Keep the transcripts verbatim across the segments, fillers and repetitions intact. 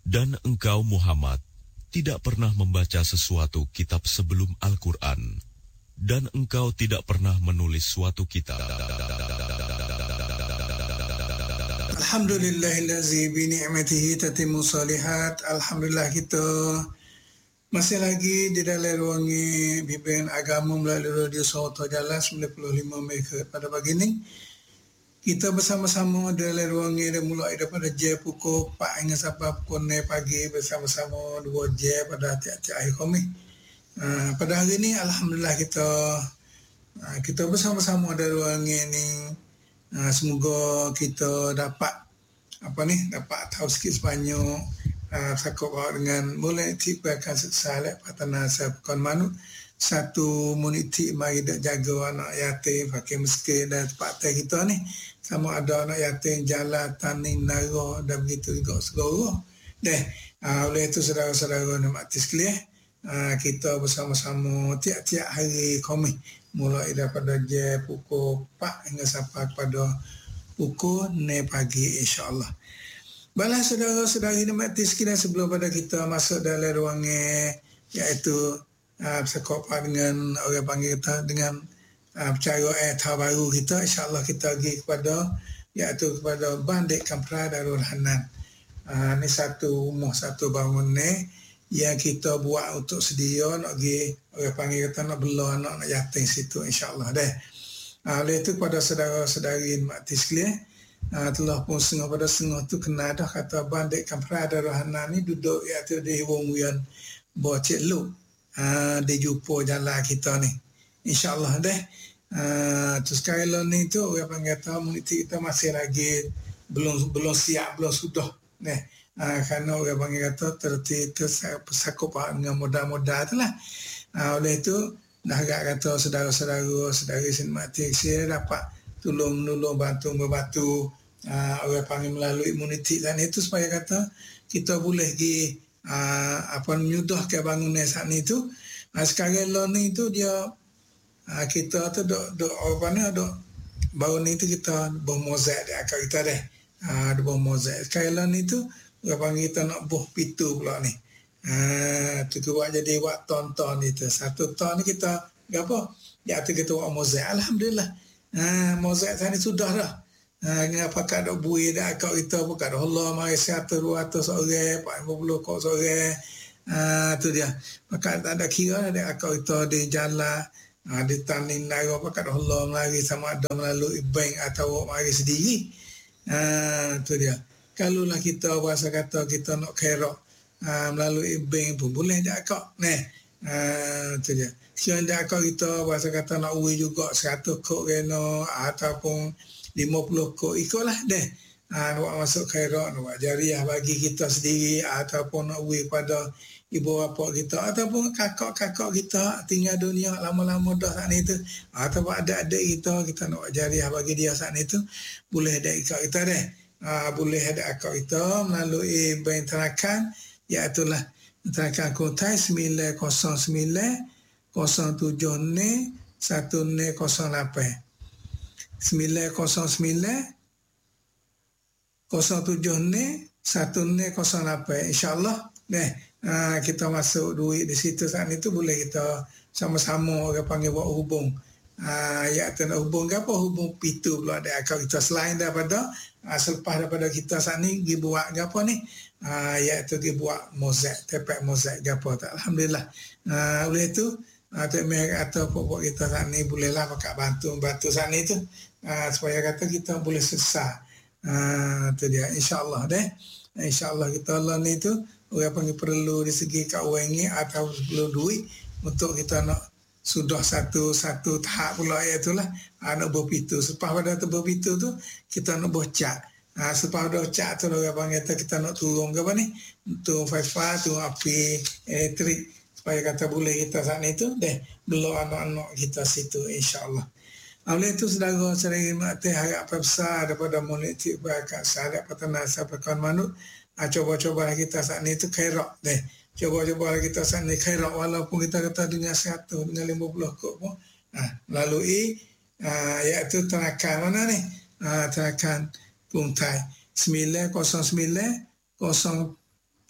Dan engkau Muhammad tidak pernah membaca sesuatu kitab sebelum Al-Quran, dan engkau tidak pernah menulis suatu kitab. Alhamdulillahillazi bi ni'matihi tatimmu salihat. Alhamdulillah, kita masih lagi di dalam ruangan bimbingan agama melalui radio Sawta Jalan sembilan puluh lima megahertz. Pada pagi ini kita bersama-sama dalam ruangan dan mulai daripada jam pukul empat hingga sampai pukul enam pagi bersama-sama dua jam pada tiap-tiap hari kami. Uh, pada hari ini alhamdulillah kita uh, kita bersama-sama dalam ruangan ini. Uh, semoga kita dapat apa ni dapat tahu sikit sebanyak uh, sakut dengan boleh tibakan sesalat patana sabkan manut satu muniti mari dak jaga anak yatim fakir miskin dan tempat kita ni, sama ada anak yatim jalan tani nara dan begitu juga segala. Deh uh, oleh itu saudara-saudara nikmat sekalian, uh, kita bersama-sama tiap-tiap hari kami mulai daripada jam pukul empat hingga sampai pada pukul enam pagi insya-Allah. Balas saudara-saudari nikmat sekalian, sebelum pada kita masuk dalam ruangan iaitu Uh, bersekopak dengan orang panggil kita dengan uh, percara eh tahun baru kita, insyaAllah kita pergi kepada iaitu kepada Bandek Kampra Darul Hanan. Uh, ni satu rumah satu bangunan yang kita buat untuk sedia nak pergi orang panggil kita nak bela anak nak yatim situ insyaAllah deh. Uh, oleh itu kepada saudara-saudari mati sekalian, uh, telah pun setengah pada setengah tu kena dah kata Bandek Kampra Darul Hanan ni duduk iaitu di Wong-Wian Bocik Lu. Uh, dia jumpa jalan kita ni insyaAllah deh. Uh, terus sekarang ni tu orang panggil tahu muniti kita masih lagi belum belum siap belum sudah deh. Uh, kerana orang panggil kata terti tersakup dengan modal-modal tu lah. Uh, oleh itu dah agak kata saudara-saudara saudari sinmati saya dapat tolong menolong bantu membantu uh, orang panggil melalui muniti dan itu supaya kata kita boleh pergi Uh, apa menyudahkan bangunan saat ni tu. Uh, sekarang lo ni tu dia uh, kita tu dok dok apa ni dok baru ni tu kita buh mozaik dia akak kita deh. Ah uh, buh mozaik. Sekarang lo ni tu apa kita nak buh pitu pula ni. Ah uh, tu buat jadi buat tonton itu. Satu ton ni kita gapo? Ya tu kita buat mozaik. Alhamdulillah. Ah uh, mozaik saat ni sudah dah. Ha, ni apa kad dok bui dak kau kita bukan Allah mari seratus dua ratus orang empat puluh kau seorang. Ah tu dia. Maka tak ada kira ada kau kita di jalan ha, di tani nara apa kad Allah mari sama ada melalui bank atau mari sendiri. Ah tu dia. Kalau lah kita bahasa kata kita nak kerok ha, melalui bank pun boleh dak kau. Nah. Ah tu dia. Siang dak kau kita bahasa kata nak uwi juga seratus kok kena ataupun lima puluh kok ikutlah deh. Ah uh, nak masuk khairat, nak jariah bagi kita sendiri ataupun nak beri pada ibu bapa kita ataupun kakak-kakak kita tinggal dunia lama-lama dah saat ni tu. Ataupun adik-adik kita kita nak jariah bagi dia saat ni tu boleh ada ikut kita deh. Ah uh, boleh ada akak kita melalui bank terakan iaitu lah terakan kontai sembilan kosong sembilan kosong tujuh satu kosong lapan. sembilan kosong sembilan kosong tujuh satu kosong lapan insyaallah deh. Uh, kita masuk duit di situ saat itu boleh kita sama-sama orang panggil buat hubung. Ah uh, ya tu nak hubung apa hubung pitu pula ada akal kita selain daripada uh, selepas daripada kita saat ni pergi buat apa ni ah uh, ya tu pergi buat mozaik tepek mozaik apa tak alhamdulillah. Ah uh, oleh itu atau mereka atau pokok kita saat ni bolehlah pakai bantu bantu saat ni tu uh, supaya kata kita boleh sesat. Ah uh, tu dia insyaallah deh. Insyaallah kita Allah ni tu orang panggil perlu di segi keuangan atau perlu duit untuk kita nak sudah satu satu tahap pula iaitulah uh, nak berpitu. Selepas pada tu berpitu tu kita nak bocak. Ah uh, selepas dah cak tu orang panggil kita nak turun ke apa ni? Turun faifa, turun api elektrik supaya kata boleh kita saat itu deh belum anak-anak kita situ insya-Allah. Oleh itu saudara-saudari mati harap besar daripada monetik berkat sahabat petana sahabat kawan manut. Ah, coba-coba kita saat ini itu khairat deh. Coba-coba kita saat ini khairat walaupun kita kata dengan seratus dengan lima puluh kok pun. Ah, melalui ah, iaitu terakan mana ni? Ah, terakan Puntai sembilan kosong sembilan kosong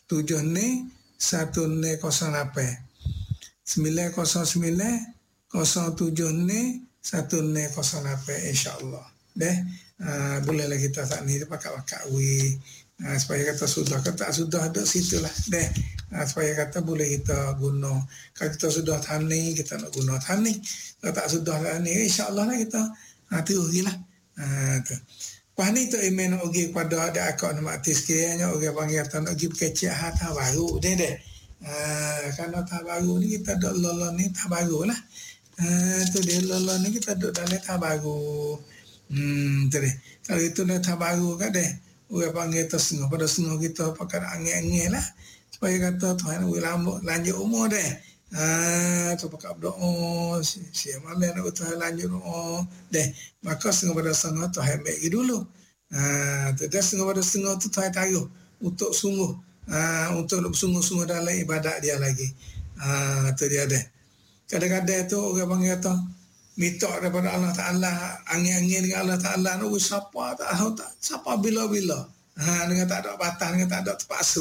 tujuh ni satu ni kosong lapan. Sembilan kosong sembilan kosong tujuh ni satu ni kosong lapan, insyaAllah. Deh, uh, bolehlah kita saat ni pakai-pakai wi. Uh, supaya kata sudah, kata sudah ada situlah. Deh, uh, supaya kata boleh kita guna. Kalau kita sudah tani, kita nak guna tani. Kalau tak sudah tani, insyaAllah lah kita uh, terugilah. Uh, tu. Lepas ni tu email nak pergi kepada ada akak nama artis kiranya orang panggil kata nak pergi kecil hal tak baru deh deh. Uh, kalau tak baru ni kita duduk lola ni tak baru lah. Uh, tu dia lola ni kita duduk dalam tak baru. Hmm, tu deh. Kalau itu dah tak baru kan deh. Orang panggil tu setengah pada setengah kita pakai angin-angin lah. Supaya kata Tuhan lama lanjut umur deh. Ah, tu pakai berdoa, siap malam nak Tuhan lanjut doa. Deh, maka setengah pada setengah Tuhan ambil dulu. Ah, tu dah setengah pada setengah tu Tuhan taruh untuk sungguh, ah, untuk sungguh-sungguh dalam ibadat dia lagi. Ah, tu dia deh. Kadang-kadang tu orang panggil tu minta daripada Allah Taala, angin-angin dengan Allah Taala nak siapa tak tahu tak siapa bila-bila. Ha, dengan tak ada batas, dengan tak ada terpaksa.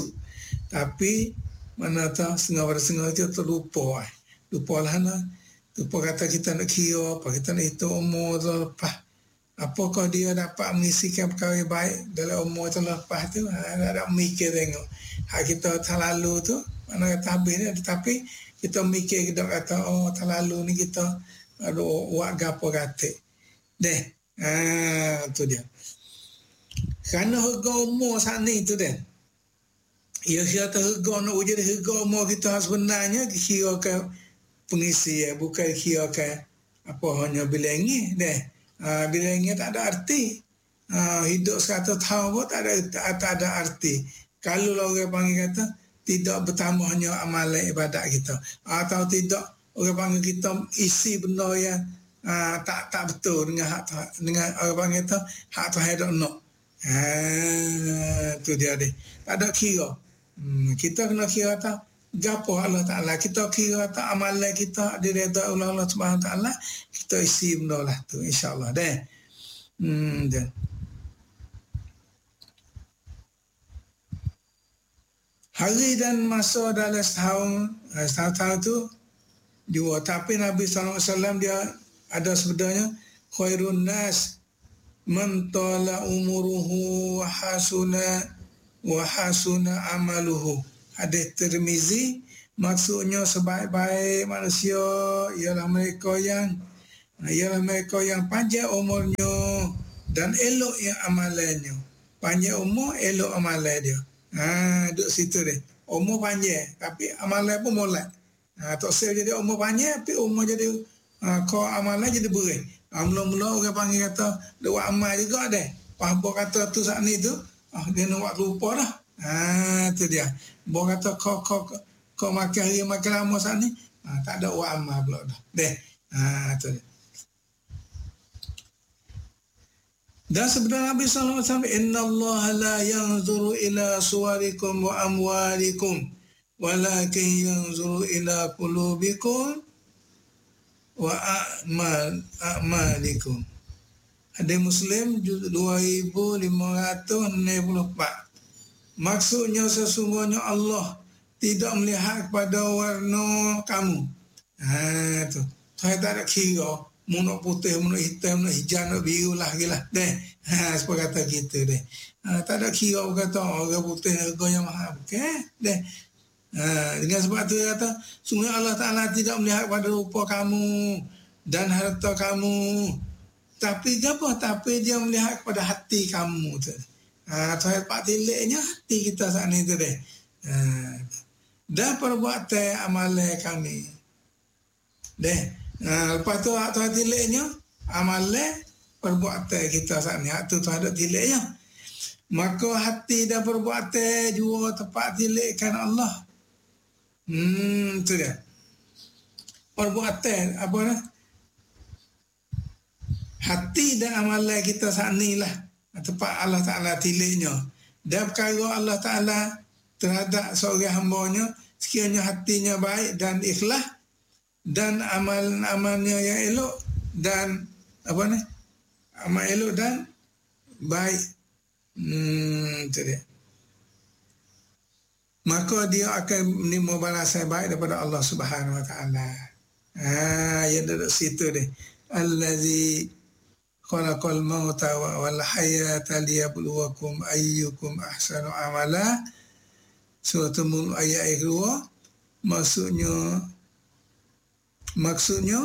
Tapi mana tahu setengah pada setengah itu terlupa. Eh. Lupa lah nak. Lupa kata kita nak kira apa, kita nak hitung umur tu lepas. Apakah dia dapat mengisikan perkara baik dalam umur tu lepas tu. Ha, tak ada mikir tengok. Hak kita terlalu tu, mana kata habis ni. Tetapi kita mikir, kita kata, oh terlalu ni kita ada buat gapo kata. Deh, ha, tu dia. Kerana harga umur saat ni tu deh. Ya, kira harga nak wujud harga umur kita sebenarnya kira ke pengisi ya, bukan kira ke apa hanya bilangi deh. Uh, bilangi tak ada arti. Uh, hidup seratus tahun pun tak ada tak ada arti. Kalau orang panggil kata tidak bertambahnya amalan ibadat kita, atau tidak orang panggil kita isi benda yang uh, tak tak betul dengan hak dengan orang panggil tu hak Tuhan tak nak. Ah, tu dia deh. Tak ada kira. Hmm, kita kena kira tak gapo Allah Taala, kita kira tak amalan kita direda oleh Allah Subhanahu Taala, kita isi benda lah tu, insya-Allah deh. Hmm, deh. Hari dan masa dalam setahun, setahun tu dua, tapi Nabi sallallahu alaihi wasallam dia ada sebenarnya khairun nas man tala umuruhu wa hasuna wa hasuna amaluhu. Hadis Tirmizi, maksudnya sebaik-baik manusia ialah mereka yang ialah mereka yang panjang umurnya dan elok yang amalannya. Panjang umur, elok amalan dia. Ha, duduk situ deh. Umur panjang tapi amalan pun molek. Ha, tak sel jadi umur panjang tapi umur jadi ha, kau amalan jadi berat. Ha, mula-mula orang panggil kata dia buat amal juga deh. Apa kata tu saat ni tu ah, dia nak buat lupa dah. Ha, tu dia. Bawa kata kau kau kau makan hari makan lama saat ni, ha, tak ada buat amal pula dah. Deh. Ha, tu dia. Dan sebenarnya Nabi sallallahu alaihi wasallam, inna Allah la yanzuru ila suwarikum wa amwalikum walakin yanzuru ila qulubikum wa a'mal a'malikum. Hadis Muslim dua ribu lima ratus enam puluh empat. Maksudnya sesungguhnya Allah tidak melihat kepada warna kamu. Ha, tu. Saya tak ada kira Munuk putih, munuk hitam, munuk hijau, munuk biru lah gila. Deh, ha, seperti kata kita deh. Ha, tak ada kira kata orang putih harganya mahal. Okay? Deh. Ha, dengan sebab tu dia kata, sungguh Allah Ta'ala tidak melihat pada rupa kamu dan harta kamu. Tapi apa? Tapi dia melihat kepada hati kamu tu. Ha, Tuhan Pak tiliknya hati kita saat ni tu deh. Ha, dan perbuatan amalan kami. Deh. Nah, lepas tu hak Tuhan tiliknya amalan perbuatan kita saat ni, hak tu Tuhan ada tiliknya. Maka hati dan perbuatan jua tepat tilikkan Allah. Hmm, tu dia. Perbuatan apa dah? Hati dan amalan kita saat ni lah tepat Allah Ta'ala tiliknya. Dan perkara Allah Ta'ala terhadap seorang hambanya, sekiranya hatinya baik dan ikhlas dan amal-amalnya yang elok dan apa ni? Amal elok dan baik. Hmm, tu dia. maka dia akan menerima balasan baik daripada Allah Subhanahu Wa Taala. Ha, ya dekat situ deh. Allazi khalaqal mauta wal hayata liyabluwakum ayyukum ahsanu amala. Surah Al-Mulk ayat kedua. Maksudnya maksudnya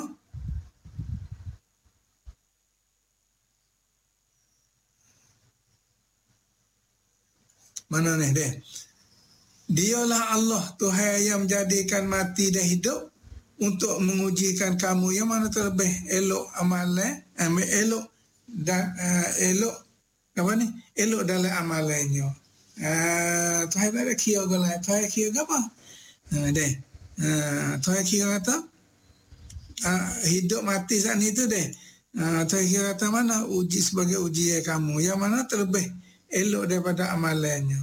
mana ni deh? Dialah Allah Tuhan yang menjadikan mati dan hidup untuk mengujikan kamu yang mana terlebih elok amalan, ambil elok dan uh, elok apa ni? Elok dalam amalannya. Uh, Tuhan ada kira galah, Tuhan kira apa? Uh, deh. Uh, Tuhan kira kata uh, hidup mati saat itu deh. Uh, Tuhan kira kata mana uji sebagai ujian kamu yang mana terlebih elok daripada amalannya.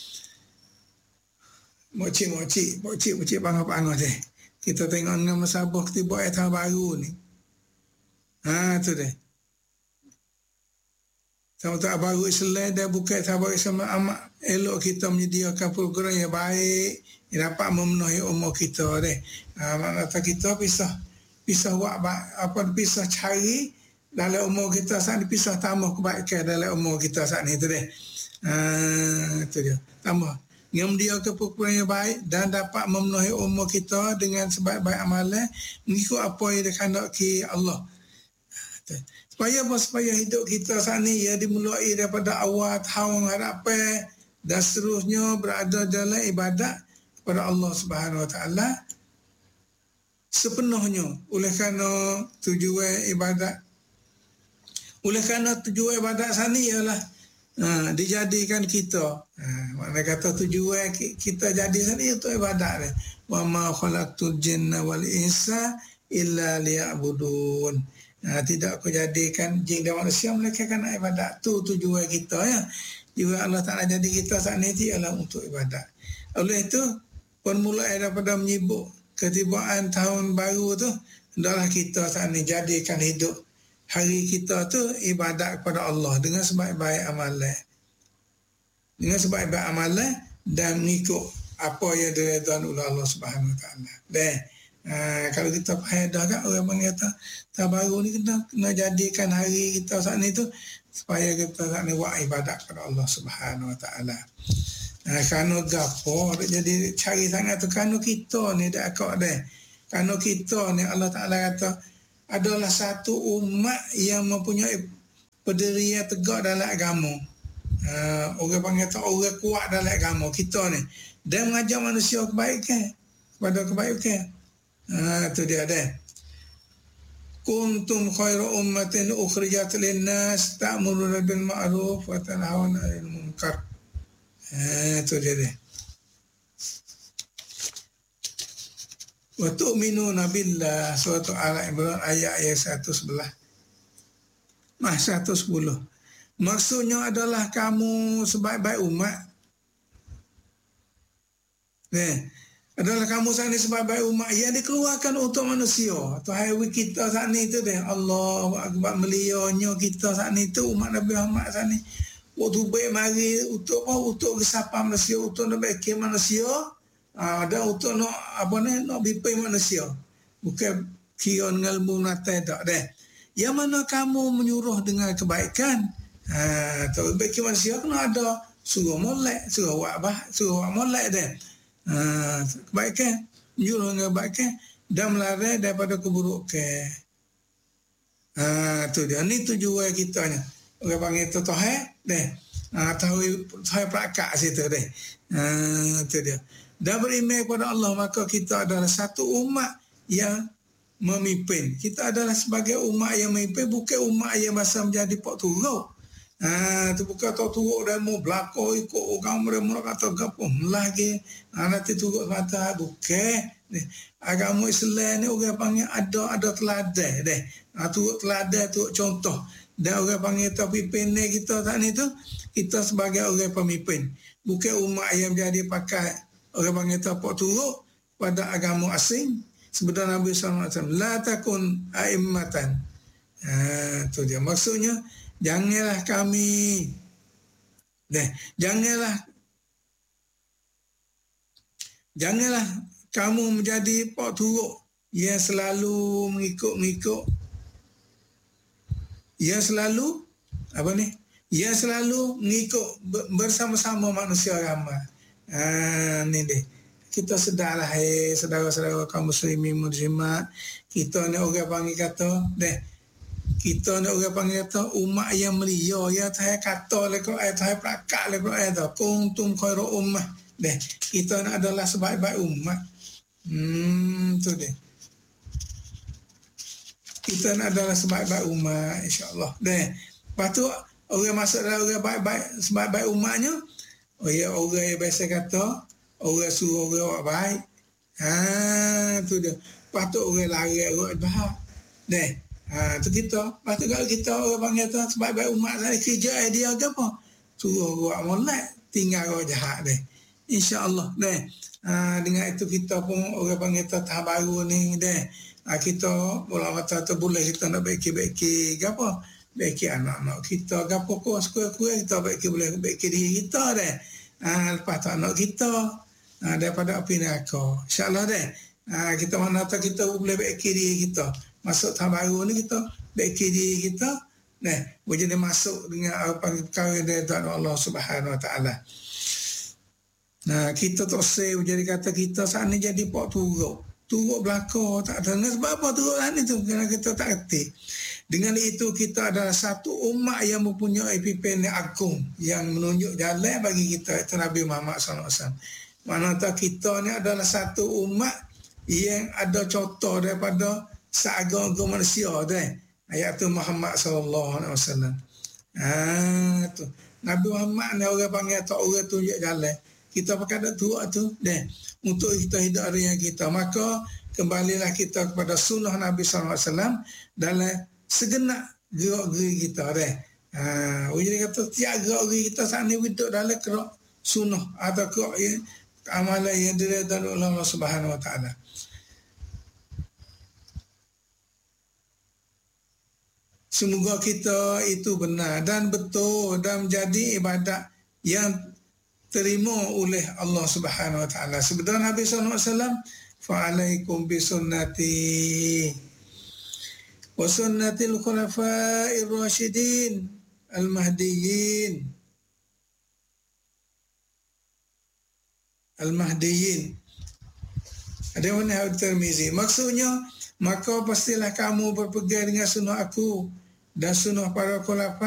Mocik-mocik, mocik-mocik bangga-bangga deh. Kita tengok nama Sabah tiba ayat baru ni. Ha, tu deh. Sama-sama baru Islam dah buka sabar sama amat elok kita menyediakan program yang baik yang dapat memenuhi umur kita deh. Ha, maknanya kita pisah pisah buat apa pisah cari dalam umur kita saat ni, pisah tambah kebaikan dalam umur kita saat ni tu deh. Ha, tu dia. Tambah yang mendiakan program yang baik dan dapat memenuhi umur kita dengan sebaik-baik amalan mengikut apa yang dikehendaki Allah. Supaya apa? Supaya hidup kita saat ni ia dimulai daripada awal tahun harapan dan seterusnya berada dalam ibadat kepada Allah Subhanahu Wa Taala sepenuhnya. Oleh kerana tujuan ibadat oleh kerana tujuan ibadat saat ni ialah Ha, dijadikan kita. Ha, makna kata tujuan kita jadi sana itu ibadat dia. Wa ma khalaqtul jinna wal insa illa liya'budun. Ha, tidak aku jadikan jin dan manusia mereka kan ibadat. Tu tujuan kita ya. Juga Allah Taala jadi kita saat ini ialah untuk ibadat. Oleh itu permulaan daripada menyibuk ketibaan tahun baru tu adalah kita saat ini jadikan hidup hari kita tu ibadat kepada Allah dengan sebaik-baik amalan. Dengan sebaik-baik amalan dan mengikut apa yang diredai oleh Allah Subhanahu Wa Taala. Dan uh, kalau kita faedah kan orang mengata tabaru ni kita kena jadikan hari kita saat ni tu supaya kita saat ni buat ibadat kepada Allah Subhanahu Wa Taala. Uh, kerana gapo jadi cari sangat tu kerana kita ni dak akak dah. Kerana kita ni Allah Taala kata adalah satu umat yang mempunyai pendirian tegak dalam agama. Uh, orang panggil tu orang kuat dalam agama kita ni. Dan mengajar manusia kebaikan. Kepada kebaikan. Uh, itu dia dah. Kuntum khairu ummatin ukhrijat linnas ta'muruna bil ma'ruf wa tanhauna 'anil munkar. Uh, itu dia dah. Wa tu'minuna billah, surah Al-Imran ayat-ayat seratus sebelas. Mah seratus sepuluh. Maksudnya adalah kamu sebaik-baik umat. Eh, adalah kamu saat ini sebaik-baik umat yang dikeluarkan untuk manusia. Tuhan kita saat ini itu deh. Allah akbar melionyo kita saat ini itu umat Nabi Muhammad saat ini. Waktu baik mari untuk apa? Untuk kesapa manusia, untuk membaiki manusia. Uh, dan untuk nak apa ni nak bipai manusia, bukan kira dengan ilmu natai tak deh. Yang mana kamu menyuruh dengan kebaikan, ah uh, bipai manusia kena ada suruh molek, suruh buat bah, suruh buat molek deh. Ah uh, kebaikan, menyuruh dengan kebaikan dan melarang daripada keburukan. Ah uh, tu dia ni tujuan kita nya. Orang panggil tu Tuhan deh. Ah uh, tahu Tuhan prakak situ deh. Ah uh, tu dia. Dan beriman kepada Allah, maka kita adalah satu umat yang memimpin. Kita adalah sebagai umat yang memimpin, bukan umat yang masa menjadi pak turuk. Ah, tu bukan tak turuk dan mau belakang ikut orang mereka kata gapo lagi. Ah, nanti turuk mata bukan. Agama Islam ni orang panggil ada ada teladan deh. Ah, turuk teladan tu contoh. Dan orang panggil tu pimpin kita tak ni tu, kita sebagai orang pemimpin. Bukan umat yang menjadi pakai orang panggil tapak turuk pada agama asing. Sebenarnya Nabi sallallahu alaihi wasallam la takun a'immatan. Ha, tu dia maksudnya janganlah kami deh janganlah Janganlah kamu menjadi pok turuk yang selalu mengikut-mengikut, yang selalu apa ni? Yang selalu mengikut bersama-sama manusia ramai. Ha, ni deh. Kita sedarlah, hey, saudara-saudara kaum muslimin muslimat, kita ni orang panggil kata, deh, kita ni orang panggil kata umat yang melia, ya Tuhan kata le Quran, Tuhan prakak le Quran tu, kuntum khairu ummah. Deh, kita ni adalah sebaik-baik umat. Hmm, tu deh. Kita ni adalah sebaik-baik umat, insya-Allah. Deh. Lepas tu orang masuk dalam orang baik-baik, sebaik-baik umatnya, oh ya, orang yang biasa kata orang suruh orang buat baik. Ha, tu dia. Patut orang lari orang baik. Deh. Ha, tu kita. Patut kalau kita orang panggil tu sebaik-baik umat saya kerja dia ke apa? Suruh orang molek, tinggal orang jahat deh. Insya-Allah deh. Ha, dengan itu kita pun orang panggil tu tahap baru ni deh. Ha, kita bola mata tu boleh kita nak baiki-baiki ke apa? Baiki anak-anak kita ke apa kau sekurang-kurang kita baiki boleh baiki diri kita deh. Ha, lepas tu anak kita ha, daripada api neraka. InsyaAllah deh. Ha, kita mana tahu kita boleh baiki diri kita. Masuk tahun baru ni kita baiki diri kita. Nah, boleh jadi masuk dengan apa perkara dari Tuhan Allah Subhanahu Wa Taala. Nah, kita tak usah jadi kata kita saat ni jadi pok turuk. Turuk belakang tak dengar sebab apa turuk lah ni tu. Kerana kita tak kerti. Dengan itu kita adalah satu umat yang mempunyai pimpin yang agung yang menunjuk jalan bagi kita, itu Nabi Muhammad sallallahu alaihi wasallam. Mana tahu kita ni adalah satu umat yang ada contoh daripada seagama manusia dah. Ayat tu Muhammad sallallahu alaihi wasallam. Ah tu. Nabi Muhammad ni orang panggil tak orang tunjuk jalan. Kita pakai dak tua tu dah untuk kita hidup hari yang kita. Maka kembalilah kita kepada sunnah Nabi sallallahu alaihi wasallam dalam segenap gerak-geri kita dah. Ha, jadi kata tiap gerak-geri kita saat ni hidup dalam gerak sunnah atau gerak yang amalan yang diridai oleh Allah Subhanahu Wa Taala. Semoga kita itu benar dan betul dan menjadi ibadat yang terima oleh Allah Subhanahu Wa Taala. Sebenarnya Nabi sallallahu alaihi wasallam, fa'alaikum bisunnati wa sunnatil khulafa'ir rasyidin al-mahdiyyin al-mahdiyyin. Ada mana hadis Tirmizi. Maksudnya, maka pastilah kamu berpegang dengan sunnah aku dan sunnah para khulafa